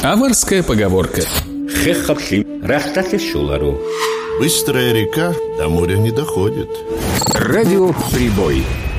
Аварская поговорка. Быстрая река до моря не доходит. Радио «Прибой».